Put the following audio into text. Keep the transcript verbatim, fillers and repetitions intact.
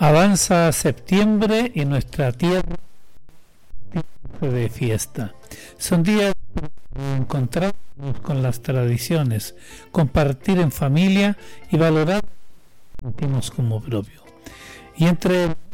Avanza septiembre y nuestra tierra de fiesta. Son días de encontrarnos con las tradiciones, compartir en familia y valorar lo que sentimos como propio. Y entre